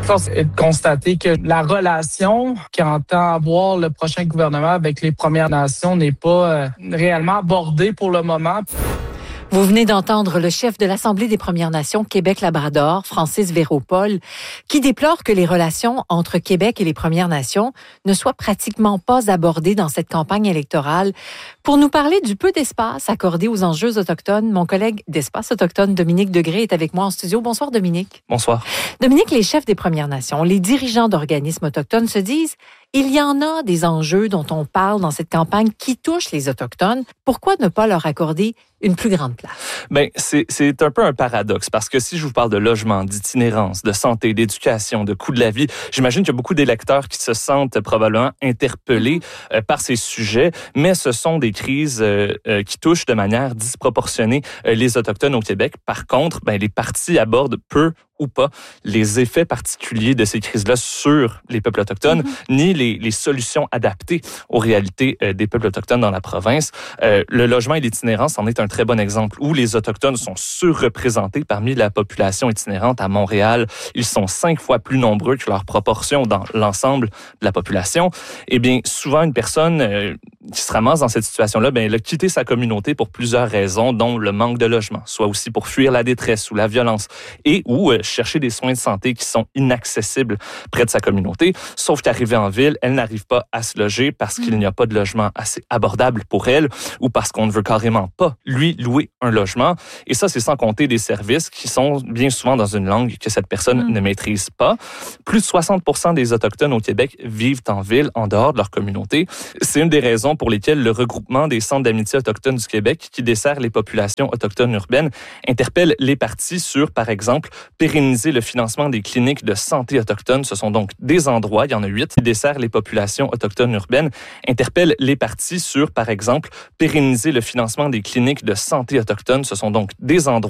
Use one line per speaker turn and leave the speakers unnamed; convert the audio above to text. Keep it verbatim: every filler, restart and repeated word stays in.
Force est de constater que la relation qu'entend avoir le prochain gouvernement avec les Premières Nations n'est pas euh, réellement abordée pour le moment.
Vous venez d'entendre le chef de l'Assemblée des Premières Nations Québec-Labrador, Francis Véro-Paul, qui déplore que les relations entre Québec et les Premières Nations ne soient pratiquement pas abordées dans cette campagne électorale. Pour nous parler du peu d'espace accordé aux enjeux autochtones, mon collègue d'Espace autochtone, Dominique Degré, est avec moi en studio. Bonsoir, Dominique.
Bonsoir.
Dominique, les chefs des Premières Nations, les dirigeants d'organismes autochtones se disent « Il y en a des enjeux dont on parle dans cette campagne qui touchent les Autochtones. Pourquoi ne pas leur accorder une plus grande place? »
Bien, c'est, c'est un peu un paradoxe parce que si je vous parle de logement, d'itinérance, de santé, d'éducation, de coût de la vie, j'imagine qu'il y a beaucoup d'électeurs qui se sentent probablement interpellés euh, par ces sujets, mais ce sont des crises euh, euh, qui touchent de manière disproportionnée euh, les Autochtones au Québec. Par contre, ben, les partis abordent peu ou pas les effets particuliers de ces crises-là sur les peuples autochtones, mm-hmm. ni les, les solutions adaptées aux réalités euh, des peuples autochtones dans la province. Euh, le logement et l'itinérance en est un très bon exemple où les Autochtones sont surreprésentés parmi la population itinérante à Montréal. Ils sont cinq fois plus nombreux que leur proportion dans l'ensemble de la population. Eh bien, souvent, une personne euh, qui se ramasse dans cette situation-là, ben, elle a quitté sa communauté pour plusieurs raisons, dont le manque de logement, soit aussi pour fuir la détresse ou la violence, et ou euh, chercher des soins de santé qui sont inaccessibles près de sa communauté. Sauf qu'arrivée en ville, elle n'arrive pas à se loger parce qu'il n'y a pas de logement assez abordable pour elle ou parce qu'on ne veut carrément pas lui louer un logement. Et ça, c'est sans compter des services qui sont bien souvent dans une langue que cette personne mmh. ne maîtrise pas. Plus de soixante pour cent des Autochtones au Québec vivent en ville, en dehors de leur communauté. C'est une des raisons pour lesquelles le regroupement des centres d'amitié autochtones du Québec, qui dessert les populations autochtones urbaines, interpelle les partis sur, par exemple, pérenniser le financement des cliniques de santé autochtones. Ce sont donc des endroits, il y en a huit, qui desserrent les populations autochtones urbaines, interpellent les partis sur, par exemple, pérenniser le financement des cliniques de santé autochtones. Ce sont donc des endroits